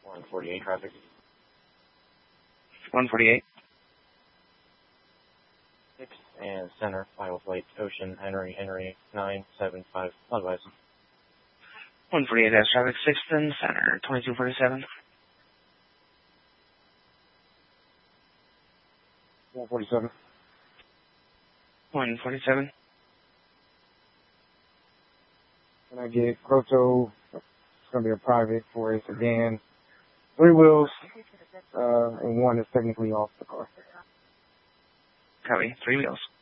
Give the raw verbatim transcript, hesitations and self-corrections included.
one forty-eight traffic. one forty-eight. six and center, final flight, Ocean, Henry, Henry, nine seven five, otherwise. one forty-eight dash traffic, sixth and center, twenty-two forty-seven. one forty-seven. one forty-seven. Can I get Proto? It's going to be a private for a sedan. Three wheels, uh, and one is technically off the car. Copy, three wheels.